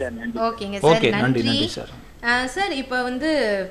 Sir, நன்றி. ஓகேங்க sir, okay, நன்றி நன்றி. நன்றி சார். சார் இப்போ வந்து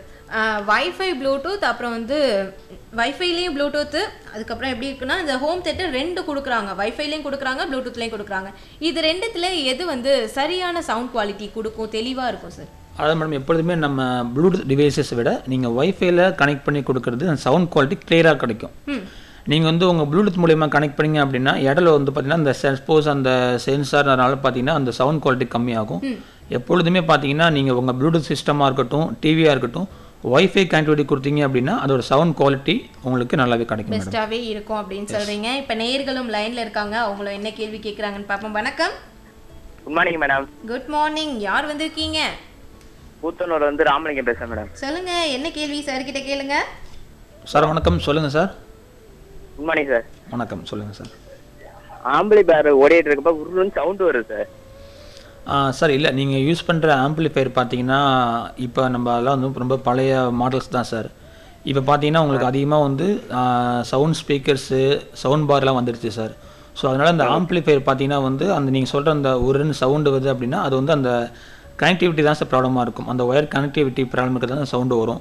வைஃபை ப்ளூடூத் அப்புறம் வந்து வைஃபைலேயும் ப்ளூடூத்து அதுக்கப்புறம் எப்படி இருக்குன்னா இந்த ஹோம் தேட்டர் 2 கொடுக்குறாங்க. வைஃபைலையும் கொடுக்குறாங்க, ப்ளூடூத்லேயும் கொடுக்குறாங்க. இது 2த்துல எது வந்து சரியான சவுண்ட் குவாலிட்டி கொடுக்கும், தெளிவாக இருக்கும் சார்? அதாவது மேடம் எப்பொழுதுமே நம்ம ப்ளூடூத் டிவைசஸை விட நீங்கள் வைஃபைல கனெக்ட் பண்ணி கொடுக்கறது அந்த சவுண்ட் குவாலிட்டி கிளியராக கிடைக்கும். நீங்கள் வந்து உங்கள் ப்ளூடூத் மூலயமா கனெக்ட் பண்ணீங்க அப்படின்னா இடத்துல வந்து பார்த்தீங்கன்னா அந்த சப்போஸ் அந்த சென்சார்னால பார்த்தீங்கன்னா அந்த சவுண்ட் குவாலிட்டி கம்மியாகும். எப்பொழுதுமே பார்த்தீங்கன்னா நீங்கள் உங்கள் ப்ளூடூத் சிஸ்டமாக இருக்கட்டும், டிவியாக இருக்கட்டும், வைஃபை கனெக்டிவிட்டி கொடுத்தீங்க அப்படின்னா அதோட சவுண்ட் குவாலிட்டி உங்களுக்கு நல்லாவே கிடைக்கும், பெஸ்ட்டாகவே இருக்கும் அப்படின்னு சொல்கிறீங்க. இப்போ நேயர்களும் லைனில் இருக்காங்க, அவங்களும் என்ன கேள்வி கேட்குறாங்கன்னு பார்ப்போம். வணக்கம். Good morning madam. Good morning. யார் வந்திருக்கீங்க? கூத்தனூர்ல இருந்து ராமலிங்கம் பேசுறேன் மேடம். சொல்லுங்க, என்ன கேள்வி சார் கிட்ட கேளுங்க. சார் வணக்கம், சொல்லுங்கள் சார். Good morning sir. வணக்கம், சொல்லுங்கள் சார். ஆம்பிளி பேர் ஓடிட்டு இருக்கப்ப உருன்னு சவுண்ட் வருது சார். சார் இல்லை, நீங்கள் யூஸ் பண்ணுற ஆம்பிளிஃபையர் பார்த்தீங்கன்னா இப்போ நம்ம அதெல்லாம் வந்து ரொம்ப பழைய மாடல்ஸ் தான் சார். இப்போ பார்த்தீங்கன்னா உங்களுக்கு அதிகமாக வந்து சவுண்ட் ஸ்பீக்கர்ஸு, சவுண்ட் பார்லாம் வந்துடுச்சு சார். ஸோ அதனால் அந்த ஆம்பிளிஃபையர் பார்த்தீங்கன்னா வந்து அந்த நீங்கள் சொல்கிற அந்த ஒரு சவுண்டு வருது அப்படின்னா அது வந்து அந்த கனெக்டிவிட்டி தான் சார் ப்ராப்ளமாக இருக்கும். அந்த ஒயர் கனெக்டிவிட்டி ப்ராப்ளம் இருக்கிறது தான் சவுண்டு வரும்.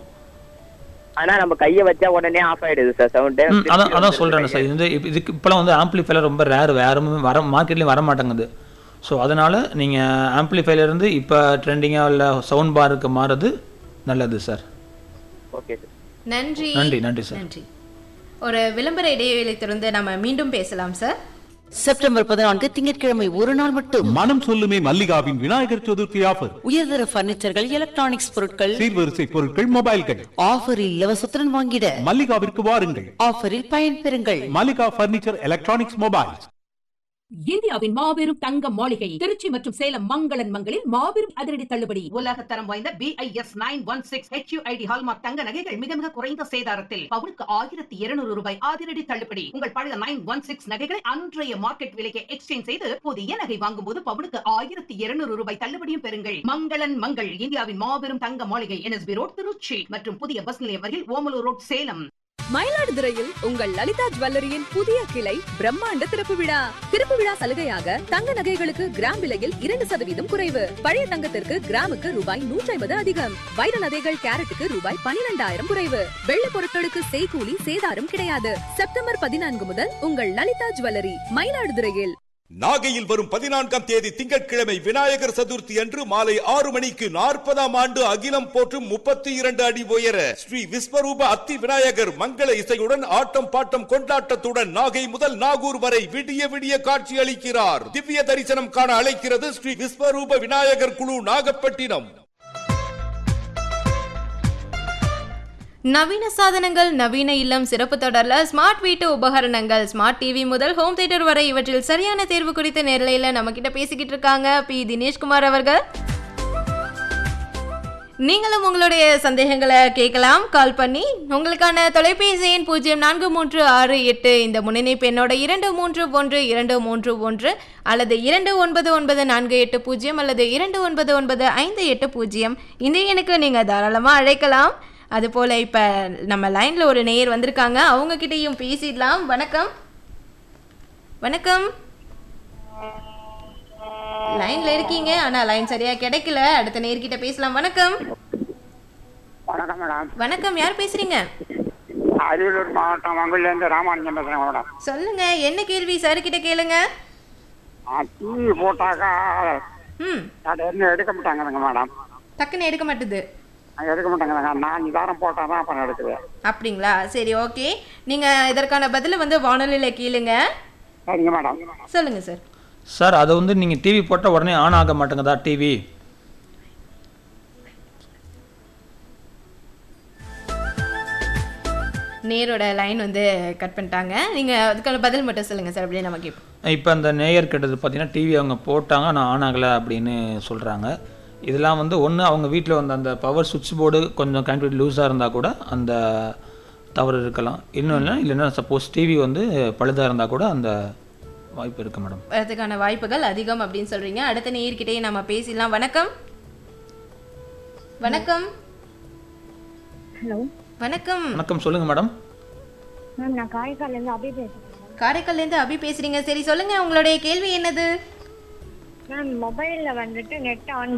ஆனா நம்ம கையை வச்சா உடனே ஆஃப் ஆயிடுது சார் சவுண்டு. அதான் சொல்கிறேன் சார். இது வந்து இதுக்கு இப்போலாம் வந்து ஆம்பிளிஃபையர் ரொம்ப ரேர், யாருமே மார்க்கெட்லேயும் வர மாட்டேங்குது. ஸோ அதனால் நீங்கள் ஆம்பிளிஃபையர்லேருந்து இப்போ ட்ரெண்டிங்காக உள்ள சவுண்ட் பாருக்கு மாறுறது நல்லது சார். ஓகே சார், நன்றி. நன்றி நன்றி சார். நன்றி. ஒரு விளம்பர இடைவேளை தொடர்ந்து நம்ம மீண்டும் பேசலாம் சார். செப்டம்பர் 14 திங்கட்கிழமை ஒரு நாள் மட்டும் மனம் சொல்லுமே மல்லிகாவின் விநாயகர் சதுர்த்தி ஆஃபர். உயர்தர பர்னிச்சர்கள், எலக்ட்ரானிக்ஸ் பொருட்கள், சீர்வரிசை பொருட்கள், மொபைல்கள் ஆஃபரில் இலவசத்துடன் வாங்கிட மல்லிகாவிற்கு வாருங்கள். ஆஃபரில் பயன்பெறுங்கள். Mallika furniture, electronics, mobiles. இந்தியாவின் மாபெரும் தங்க மாளிகை திருச்சி மற்றும் சேலம் மங்களன் மங்களில் மாபெரும் அதிரடி தள்ளுபடி. உலக தரம் வாய்ந்த BIS 916 HUID ஹால்மார்க் தங்க நகைகள் மிக மிக குறைந்த சேதாரத்தில் பவுனுக்கு 1200 ரூபாய் அதிரடி தள்ளுபடி. உங்கள் பழைய 916 நகைகளை அன்றைய மார்க்கெட் விலைக்கு எக்ஸ்சேஞ்ச் செய்து புதிய நகை வாங்கும் போது பவுனுக்கு 1200 ரூபாய் தள்ளுபடியும் பெறுங்கள். மங்களன் மங்கள் இந்தியாவின் மாபெரும் தங்க மாளிகை NSB ரோட் திருச்சி மற்றும் புதிய பஸ் நிலையம் அருகில் ஓமலூர் ரோட் சேலம். மயிலாடுதுறையில் உங்கள் லலிதா ஜுவல்லரியின் புதிய கிளை பிரம்மாண்ட திறப்பு விழா சலுகையாக தங்க நகைகளுக்கு கிராம் விலையில் 2% குறைவு. பழைய தங்கத்திற்கு கிராமுக்கு ரூபாய் 150 அதிகம். வைர நகைகள் கேரட்டுக்கு ரூபாய் 12,000 குறைவு. வெள்ளி பொருட்களுக்கு செய்கூலி சேதாரம் கிடையாது. செப்டம்பர் 14 முதல் உங்கள் லலிதா ஜுவல்லரி மயிலாடுதுறையில். நாகையில் வரும் 14ஆம் தேதி திங்கட்கிழமை விநாயகர் சதுர்த்தி அன்று மாலை 6 மணிக்கு 40ஆம் ஆண்டு அகிலம் போற்றும் 32 அடி உயர ஸ்ரீ விஸ்வரூப அத்தி விநாயகர் மங்கள இசையுடன் ஆட்டம் பாட்டம் கொண்டாட்டத்துடன் நாகை முதல் நாகூர் வரை விடிய விடிய காட்சி அளிக்கிறார். திவ்ய தரிசனம் காண அழைக்கிறது ஸ்ரீ விஸ்வரூப விநாயகர் குழு, நாகப்பட்டினம். நவீன சாதனங்கள், நவீன இல்லம் சிறப்பு தொடர்ல ஸ்மார்ட் வீட்டு உபகரணங்கள், ஸ்மார்ட் டிவி முதல் ஹோம் தியேட்டர் வரை இவற்றில் சரியான தேர்வு குறித்த நேரலையில் நம்ம கிட்ட பேசிக்கிட்டு இருக்காங்க பி தினேஷ்குமார் அவர்கள். நீங்களும் உங்களுடைய சந்தேகங்களை கேட்கலாம் கால் பண்ணி. உங்களுக்கான தொலைபேசி எண் 0436 இந்த முன்னிணைப்பு என்னோட 231231 அல்லது 299480 அல்லது 299580. இந்த எண்ணுக்கு நீங்கள் தாராளமாக அழைக்கலாம். அதுபோல் இப்போ நம்ம லைனில் ஒரு நேயர் வந்திருக்காங்க, அவங்கக்கிட்டையும் பேசிடலாம். வணக்கம். வணக்கம், லைனில் இருக்கீங்க ஆனால் லைன் சரியாக கிடைக்கல. அடுத்த நேயர்கிட்ட பேசலாம். வணக்கம். வணக்கம் மேடம். வணக்கம், யார் பேசுறீங்க? அரியலூர் மாவட்டம் மங்குலேருந்து ராமானுஜம் பேசுகிறேன் மேடம். சொல்லுங்க, என்ன கேள்வி சார் கிட்ட கேளுங்க. டிவி போட்டாக்கா எடுக்க மாட்டாங்க மேடம். டக்குன்னு எடுக்க மாட்டுது. எடுக்க மாட்டாங்க, நான் நிதானம் போட்டால் தான் அப்புறம் எடுக்குது. அப்படிங்களா? சரி, ஓகே. நீங்கள் இதற்கான பதிலை வந்து வானொலியில் கேளுங்க. சரிங்க மேடம். சொல்லுங்கள் சார். சார் அதை வந்து நீங்கள் டிவி போட்டால் உடனே ஆன் ஆக மாட்டேங்குதா டிவி? நேரோட லைன் வந்து கட் பண்ணிட்டாங்க. நீங்கள் அதுக்கான பதில் மட்டும் சொல்லுங்கள் சார், அப்படியே நம்ம கேட்போம். இப்போ அந்த நேயர் கேட்டது பார்த்தீங்கன்னா டிவி அவங்க போட்டாங்க ஆனால் ஆன் ஆகலை அப்படின்னு சொல்கிறாங்க. இதெல்லாம் வந்து ஒன்று அவங்க வீட்டில் வந்து அந்த பவர் சுவிட்ச் போர்டு கொஞ்சம் கனெக்டிவிட்டி லூஸாக இருந்தால் கூட அந்த தவறு இருக்கலாம். இன்னும் இல்லைன்னா சப்போஸ் டிவி வந்து பழுதாக இருந்தால் கூட அந்த வாய்ப்பு இருக்கு மேடம். அதுக்கான வாய்ப்புகள் அதிகம் அப்படின்னு சொல்கிறீங்க. அடுத்த நேயர்கிட்டயே நம்ம பேசிடலாம். வணக்கம். வணக்கம். ஹலோ. வணக்கம். வணக்கம், சொல்லுங்கள் மேடம். மேம், நான் காரைக்கால்லேருந்து அபி பேசுகிறேன். காரைக்கால்லேருந்து அபி பேசுகிறீங்க. சரி, சொல்லுங்கள், உங்களுடைய கேள்வி என்னது? மேம், மொபைலில் வந்துட்டு நெட் ஆன்